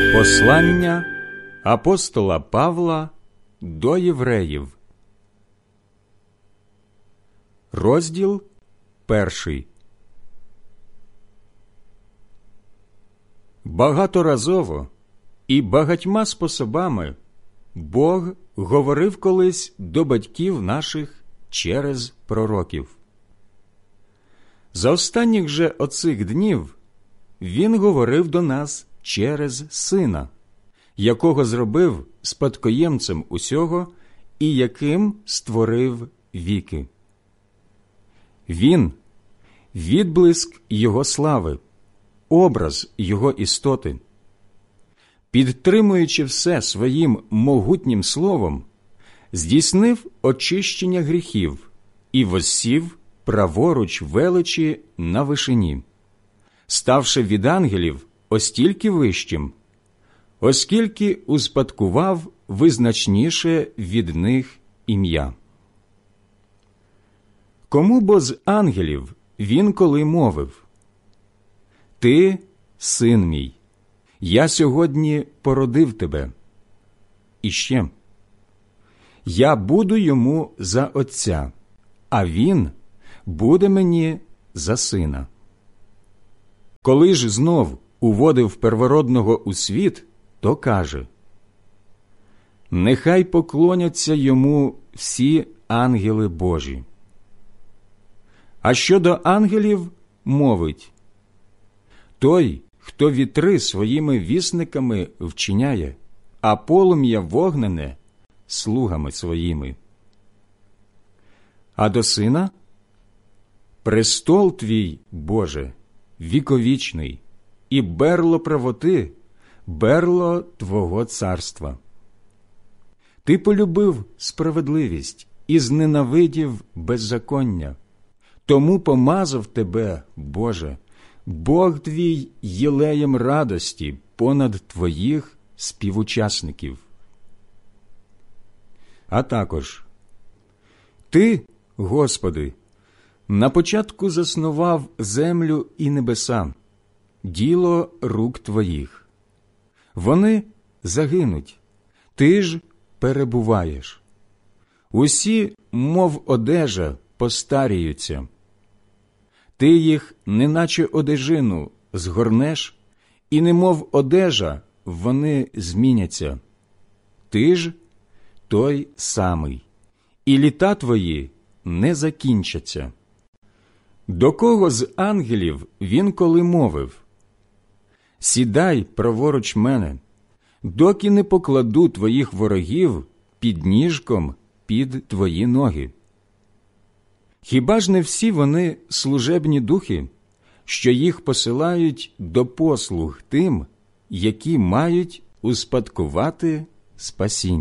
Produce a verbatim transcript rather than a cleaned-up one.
Послання апостола Павла до євреїв. Розділ перший. Багаторазово і багатьма способами Бог говорив колись до батьків наших через пророків. За останніх же оцих днів Він говорив до нас через Сина, якого зробив спадкоємцем усього і яким створив віки. Він – відблиск Його слави, образ Його істоти. Підтримуючи все своїм могутнім словом, здійснив очищення гріхів і воссів праворуч величі на вишині, ставши від ангелів остільки вищим, оскільки успадкував визначніше від них ім'я. Кому бо з ангелів він коли мовив: «Ти, син мій, я сьогодні породив тебе». І ще: «Я буду йому за отця, а він буде мені за сина». Коли ж знов уводив первородного у світ, то каже: «Нехай поклоняться йому всі ангели Божі». А щодо ангелів мовить: «Той, хто вітри своїми вісниками вчиняє, а полум'я вогнене слугами своїми». А до Сина: «Престол твій, Боже, віковічний, і берло правоти, берло Твого царства. Ти полюбив справедливість і зненавидів беззаконня, тому помазав тебе, Боже, Бог твій єлеєм радості понад твоїх співучасників». А також: «Ти, Господи, на початку заснував землю і небеса, діло рук твоїх. Вони загинуть, ти ж перебуваєш. Усі, мов одежа, постаріються. Ти їх, неначе одежину, згорнеш, і немов одежа вони зміняться. Ти ж той самий, і літа твої не закінчаться». До кого з ангелів він коли мовив: «Сідай праворуч мене, доки не покладу твоїх ворогів під ніжком під твої ноги»? Хіба ж не всі вони служебні духи, що їх посилають до послуг тим, які мають успадкувати спасіння?